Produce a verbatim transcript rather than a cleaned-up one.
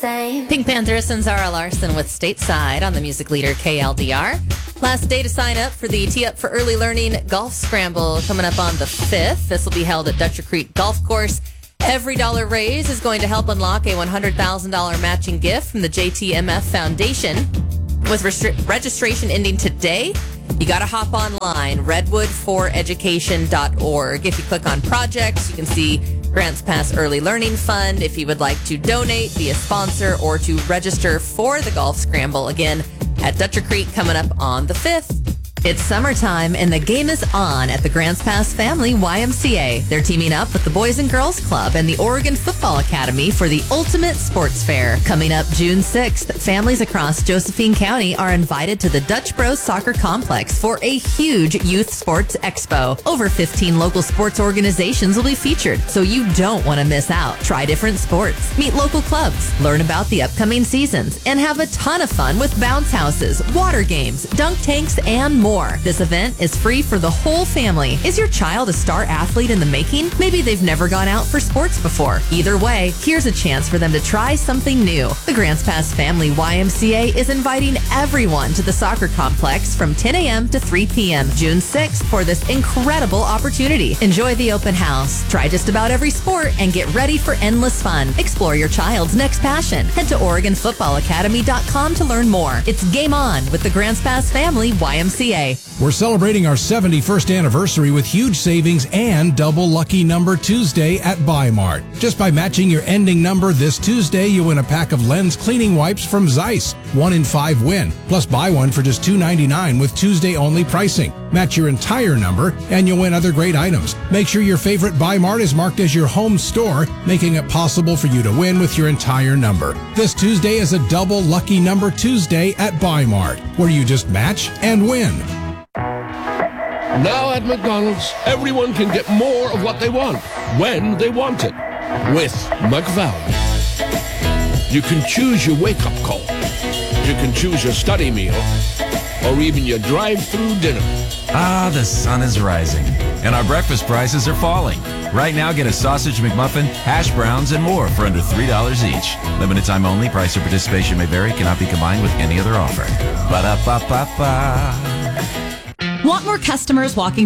same. Pink Panthers and Zara Larson with Stateside on the music leader K L D R. Last day to sign up for the Tee Up for Early Learning Golf Scramble coming up on the fifth. This will be held at Dutcher Creek Golf Course. Every dollar raised is going to help unlock a one hundred thousand dollars matching gift from the J T M F Foundation. With restri- registration ending today, you got to hop online, redwood for education dot org. If you click on projects, you can see Grants Pass Early Learning Fund. If you would like to donate, be a sponsor, or to register for the Golf Scramble, again, at Dutcher Creek coming up on the fifth. It's summertime and the game is on at the Grants Pass Family Y M C A. They're teaming up with the Boys and Girls Club and the Oregon Football Academy for the Ultimate Sports Fair. Coming up June sixth, families across Josephine County are invited to the Dutch Bros Soccer Complex for a huge youth sports expo. Over fifteen local sports organizations will be featured, so you don't want to miss out. Try different sports, meet local clubs, learn about the upcoming seasons, and have a ton of fun with bounce houses, water games, dunk tanks, and more. This event is free for the whole family. Is your child a star athlete in the making? Maybe they've never gone out for sports before. Either way, here's a chance for them to try something new. The Grants Pass Family Y M C A is inviting everyone to the soccer complex from ten a.m. to three p.m. June sixth for this incredible opportunity. Enjoy the open house, try just about every sport, and get ready for endless fun. Explore your child's next passion. Head to Oregon Football Academy dot com to learn more. It's game on with the Grants Pass Family Y M C A. We're celebrating our seventy-first anniversary with huge savings and double lucky number Tuesday at Bi-Mart. Just by matching your ending number this Tuesday, you win a pack of Lens cleaning wipes from Zeiss. One in five win. Plus buy one for just two dollars and ninety-nine cents with Tuesday-only pricing. Match your entire number and you'll win other great items. Make sure your favorite Bi-Mart is marked as your home store, making it possible for you to win with your entire number. This Tuesday is a double lucky number Tuesday at Bi-Mart, where you just match and win. Now at McDonald's, everyone can get more of what they want, when they want it, with McValue. You can choose your wake-up call. You can choose your study meal, or even your drive-through dinner. Ah, the sun is rising, and our breakfast prices are falling. Right now, get a sausage McMuffin, hash browns, and more for under three dollars each. Limited time only. Price or participation may vary. Cannot be combined with any other offer. Ba-da-ba-ba-ba. Want more customers walking